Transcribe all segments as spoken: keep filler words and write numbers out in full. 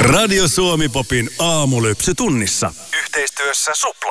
Radio Suomi Popin aamulypsy tunnissa. Yhteistyössä Supla.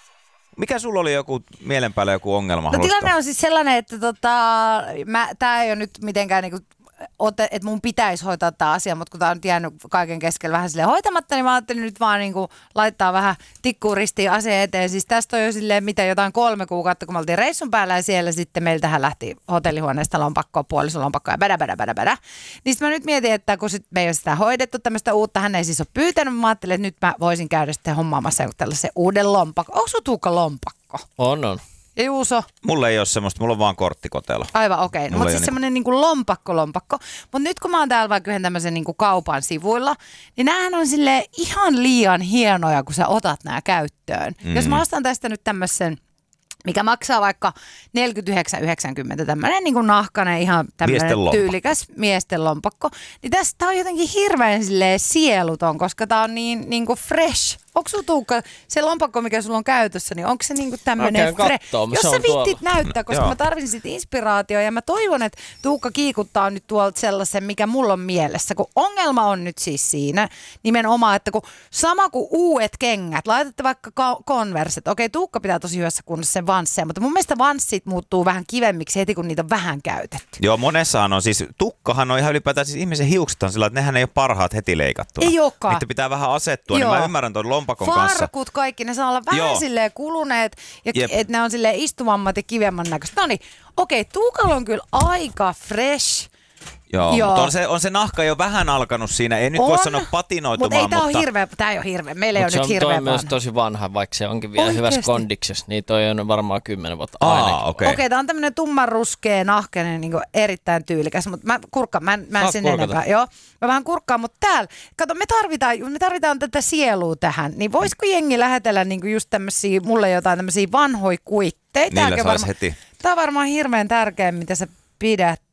Mikä sulla oli joku mielen päällä joku ongelma? No tilanne on siis sellainen, että tota, tämä ei ole nyt mitenkään niinku, että mun pitäisi hoitaa tämä asia, mutta kun tämä on nyt jäänyt kaiken keskellä vähän silleen hoitamatta, niin mä ajattelin nyt vaan niinku laittaa vähän tikkuun ristiin asian eteen. Siis tästä on jo silleen mitä jotain kolme kuukautta, kun me oltiin reissun päällä ja siellä sitten meiltähän lähti hotellihuoneesta lompakkoa, puolisolompakkoa ja bädä, bädä, bädä, bädä. Niin sitten mä nyt mietin, että kun sit me ei ole sitä hoidettu tämmöistä uutta, hän ei siis ole pyytänyt, mä ajattelin, että nyt mä voisin käydä sitten hommaamassa tällaisen uuden lompakko. Onko sun Tuukka lompakko? On, on. Ja Juuso? Mulla ei ole semmoista, mulla on vaan korttikotelo. Aivan okei. Okay. No, mutta siis niinku... semmoinen niinku lompakko lompakko. Mutta nyt kun mä oon täällä vaikka yhden tämmöisen niinku kaupan sivuilla, niin näähän on silleen ihan liian hienoja, kun sä otat nää käyttöön. Mm. Jos mä ostan tästä nyt tämmöisen, mikä maksaa vaikka neljäkymmentäyhdeksän yhdeksänkymmentä, tämmöinen niin kuin nahkainen, ihan tämmöinen tyylikäs miesten lompakko, niin tästä on jotenkin hirveän silleen sieluton, koska tää on niin, niin kuin fresh. Onko sun Tuukka, se lompakko, mikä sulla on käytössä, niin onko se niinku tämmöinen fresh? Jos sä vittit näyttää, koska mä tarvitsin sit inspiraatioa ja mä toivon, että Tuukka kiikuttaa nyt tuolta sellaisen, mikä mulla on mielessä. Kun ongelma on nyt siis siinä nimenomaan, että kun sama kuin uudet kengät, laitatte vaikka Converset, okei Tuukka pitää tosi hyvässä kunnossa sen vansseja, mutta mun mielestä vanssit muuttuu vähän kivemmiksi heti, kun niitä on vähän käytetty. Joo, monessahan on siis, tukkahan on ihan ylipäätään, siis ihmisen hiukset on sillä, että nehän ei ole parhaat heti leikattuna. Ei olekaan. Niitä pitää vähän asettua, Joo. niin mä ymmärrän tuon lompakon kanssa. Farkut kaikki, ne saa olla vähän Joo. silleen kuluneet ja että ne on silleen istuvammat ja kivemman näköistä. No niin, okei, Tuukalla on kyllä aika fresh. Joo, Joo. mutta on se, on se nahka jo vähän alkanut siinä. Ei nyt on, voi sanoa patinoitumaan, mutta... ei mutta... Tämä hirveä, tämä ei ole hirveä. Meillä ei Mut ole nyt hirveä vanha. Se on vanha. myös tosi vanha, vaikka se onkin vielä Oikeesti? hyvässä kondiksessa. Niin toi on varmaan kymmenen vuotta Aa, ainakin. okei. Okay. Okei, okay, tämä on tämmöinen tummanruskea, nahkeinen, niin erittäin tyylikäs, mutta mä kurkkaan, mä, mä en sen kurkata. enempää. Joo, mä vähän kurkkaan, mutta täällä, kato, me tarvitaan, me tarvitaan tätä sielua tähän, niin voisiko jengi lähetellä niin just tämmöisiä, mulle jotain tämmöisiä vanhoja kuitteita? Niillä saisi heti. Tämä on varmaan hirveän tärkeä, mitä sä pidät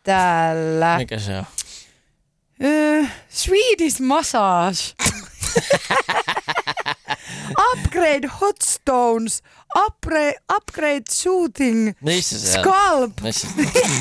täällä. Mikä se on? Uh, Swedish massage. Upgrade hot stones. Upgrade, upgrade soothing. Missä se on? Scalp. Missä se on?